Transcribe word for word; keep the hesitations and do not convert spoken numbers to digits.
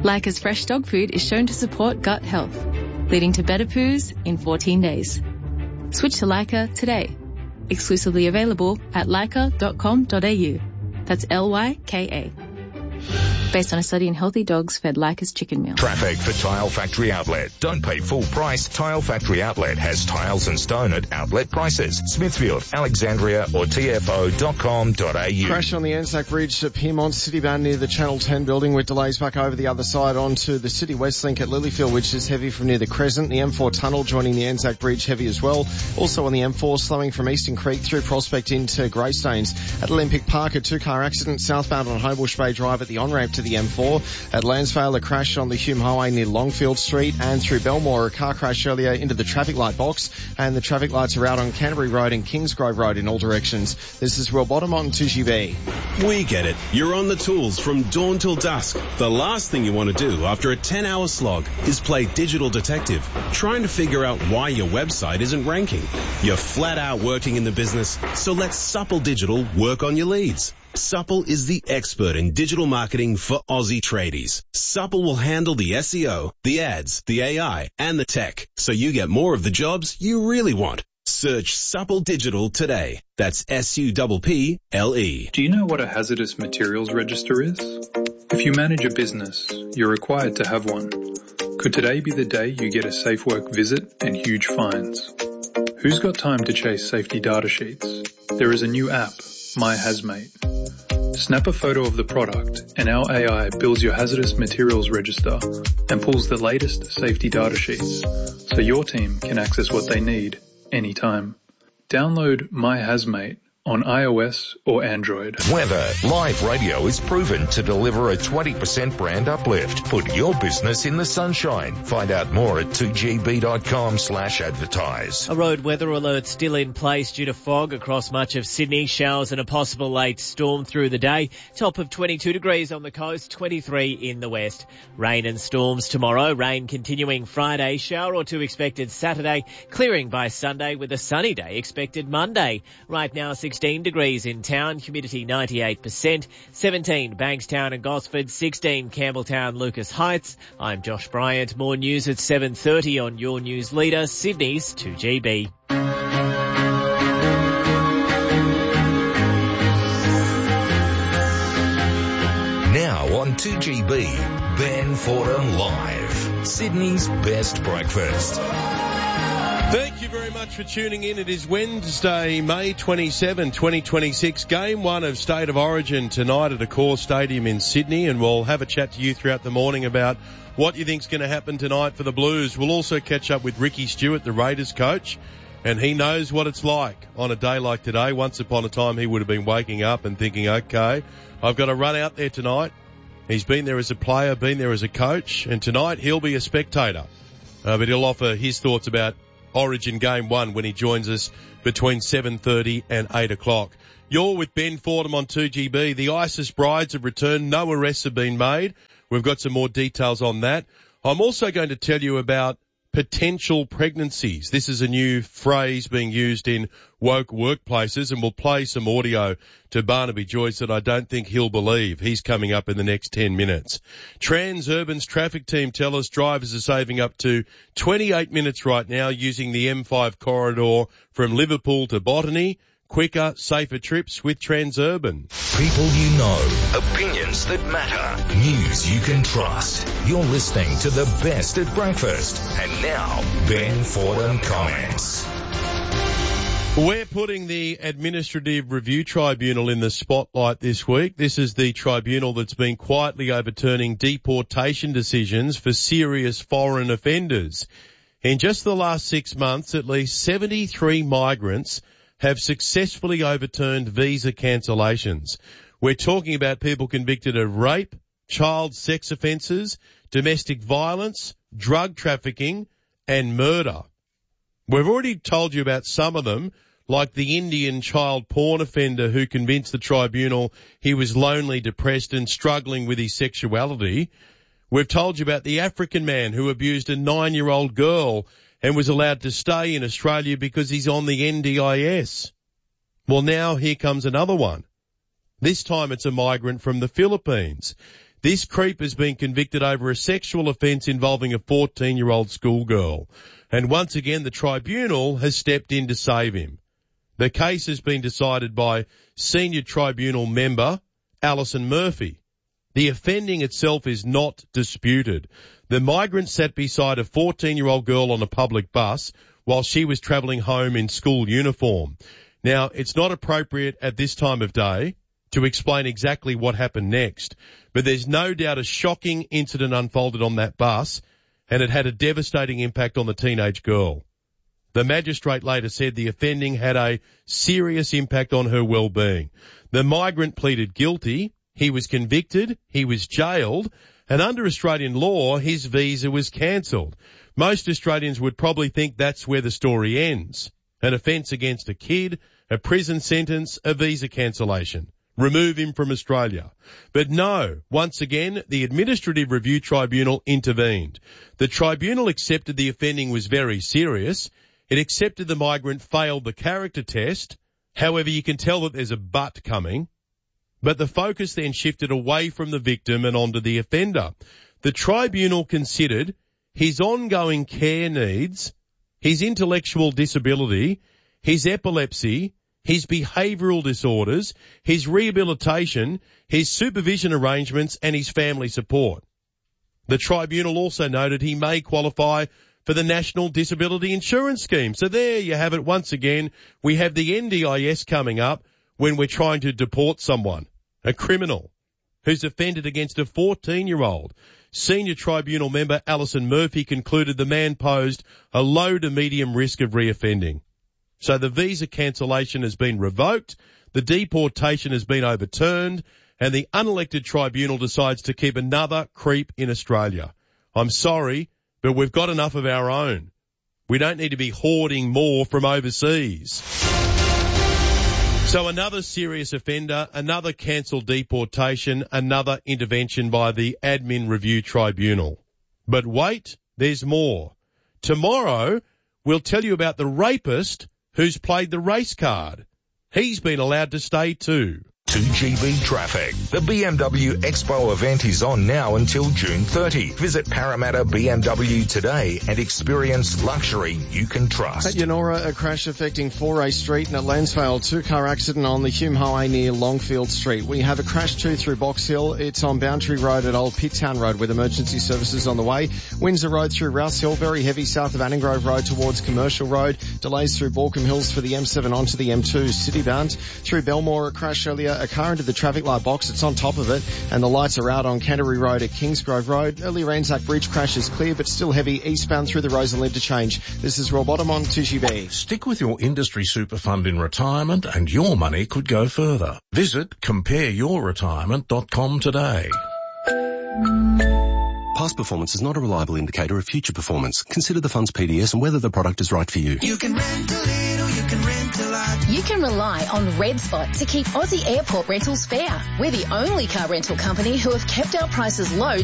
Leica's fresh dog food is shown to support gut health, leading to better poos in fourteen days. Switch to Leica today. Exclusively available at leica dot com dot a u. That's L Y K A. Based on a study in healthy dogs fed Leica's chicken meal. Traffic for Tile Factory Outlet. Don't pay full price. Tile Factory Outlet has tiles and stone at outlet prices. Smithfield, Alexandria or T F O dot com dot a u. Crash on the Anzac Bridge at Piedmont Citybound near the Channel ten building with delays back over the other side onto the City West Link at Lilyfield, which is heavy from near the Crescent. The M four tunnel joining the Anzac Bridge heavy as well. Also on the M four slowing from Eastern Creek through Prospect into Greystanes. At Olympic Park, a two-car accident southbound on Homebush Bay Drive at the on-ramp to the M four. At Lansvale, a crash on the Hume Highway near Longfield Street, and through Belmore, a car crash earlier into the traffic light box, and the traffic lights are out on Canterbury Road and Kingsgrove Road in all directions. This is Will Bottom on two G B. We get it. You're on the tools from dawn till dusk. The last thing you want to do after a ten-hour slog is play digital detective, trying to figure out why your website isn't ranking. You're flat out working in the business, so let Supple Digital work on your leads. Supple is the expert in digital marketing for Aussie tradies. Supple will handle the S E O, the ads, the A I, and the tech, so you get more of the jobs you really want. Search Supple Digital today. That's S U P P L E. Do you know what a hazardous materials register is? If you manage a business, you're required to have one. Could today be the day you get a safe work visit and huge fines? Who's got time to chase safety data sheets? There is a new app, My Hazmate. Snap a photo of the product and our A I builds your hazardous materials register and pulls the latest safety data sheets so your team can access what they need anytime. Download My Hazmate on iOS or Android. Weather. Live radio is proven to deliver a twenty percent brand uplift. Put your business in the sunshine. Find out more at two g b dot com slash advertise. A road weather alert still in place due to fog across much of Sydney. Showers and a possible late storm through the day. Top of twenty-two degrees on the coast, twenty-three in the west. Rain and storms tomorrow. Rain continuing Friday. Shower or two expected Saturday. Clearing by Sunday with a sunny day expected Monday. Right now, sixteen degrees in town, humidity ninety-eight percent, seventeen Bankstown and Gosford, sixteen Campbelltown, Lucas Heights. I'm Josh Bryant. More news at seven thirty on Your News Leader, Sydney's two G B. Now on two G B, Ben Fordham Live, Sydney's best breakfast. Thank you very much for tuning in. It is Wednesday, May twenty-seventh, twenty twenty-six. Game one of State of Origin tonight at Accor Stadium in Sydney, and we'll have a chat to you throughout the morning about what you think's going to happen tonight for the Blues. We'll also catch up with Ricky Stewart, the Raiders coach, and he knows what it's like on a day like today. Once upon a time, he would have been waking up and thinking, okay, I've got to run out there tonight. He's been there as a player, been there as a coach, and tonight he'll be a spectator. Uh, but he'll offer his thoughts about Origin Game one when he joins us between seven thirty and eight o'clock. You're with Ben Fordham on two G B. The ISIS brides have returned. No arrests have been made. We've got some more details on that. I'm also going to tell you about potential pregnancies. This is a new phrase being used in woke workplaces, and we'll play some audio to Barnaby Joyce that I don't think he'll believe. He's coming up in the next ten minutes. Transurban's traffic team tell us drivers are saving up to twenty-eight minutes right now using the M five corridor from Liverpool to Botany. Quicker, safer trips with Transurban. People you know, opinions that matter, news you can trust. You're listening to the best at breakfast. And now, Ben Fordham comments. We're putting the Administrative Review Tribunal in the spotlight this week. This is the tribunal that's been quietly overturning deportation decisions for serious foreign offenders. In just the last six months, at least seventy-three migrants have successfully overturned visa cancellations. We're talking about people convicted of rape, child sex offences, domestic violence, drug trafficking and murder. We've already told you about some of them, like the Indian child porn offender who convinced the tribunal he was lonely, depressed and struggling with his sexuality. We've told you about the African man who abused a nine-year-old girl and was allowed to stay in Australia because he's on the N D I S. Well, now here comes another one. This time it's a migrant from the Philippines. This creep has been convicted over a sexual offence involving a fourteen-year-old schoolgirl. And once again, the tribunal has stepped in to save him. The case has been decided by senior tribunal member Alison Murphy. The offending itself is not disputed. The migrant sat beside a fourteen-year-old girl on a public bus while she was travelling home in school uniform. Now, it's not appropriate at this time of day to explain exactly what happened next, but there's no doubt a shocking incident unfolded on that bus, and it had a devastating impact on the teenage girl. The magistrate later said the offending had a serious impact on her well-being. The migrant pleaded guilty, he was convicted, he was jailed, and under Australian law, his visa was cancelled. Most Australians would probably think that's where the story ends. An offence against a kid, a prison sentence, a visa cancellation. Remove him from Australia. But no, once again, the Administrative Review Tribunal intervened. The tribunal accepted the offending was very serious. It accepted the migrant failed the character test. However, you can tell that there's a but coming. But the focus then shifted away from the victim and onto the offender. The tribunal considered his ongoing care needs, his intellectual disability, his epilepsy, his behavioural disorders, his rehabilitation, his supervision arrangements and his family support. The tribunal also noted he may qualify for the National Disability Insurance Scheme. So there you have it once again. We have the N D I S coming up when we're trying to deport someone, a criminal who's offended against a fourteen-year-old. Senior tribunal member Alison Murphy concluded the man posed a low to medium risk of reoffending. So the visa cancellation has been revoked, the deportation has been overturned, and the unelected tribunal decides to keep another creep in Australia. I'm sorry, but we've got enough of our own. We don't need to be hoarding more from overseas. So another serious offender, another cancelled deportation, another intervention by the Admin Review Tribunal. But wait, there's more. Tomorrow, we'll tell you about the rapist who's played the race card. He's been allowed to stay too. two G B traffic. The B M W Expo event is on now until June thirtieth. Visit Parramatta B M W today and experience luxury you can trust. At Yennora, a crash affecting four A Street, and at Lansvale, two-car accident on the Hume Highway near Longfield Street. We have a crash too through Box Hill. It's on Boundary Road at Old Pitttown Road with emergency services on the way. Windsor Road through Rouse Hill, very heavy south of Annengrove Road towards Commercial Road. Delays through Borkham Hills for the M seven onto the M two citybound. Through Belmore, a crash earlier. A car into the traffic light box, it's on top of it, and the lights are out on Canterbury Road at Kingsgrove Road. Earlier Anzac Bridge crash is clear, but still heavy eastbound through the Roseland interchange. This is Roy Bottom on two G B. Stick with your industry super fund in retirement and your money could go further. Visit compare your retirement dot com today. Past performance is not a reliable indicator of future performance. Consider the fund's P D S and whether the product is right for you. You can rent a little, you can rent a lot. You can rely on Red Spot to keep Aussie airport rentals fair. We're the only car rental company who have kept our prices low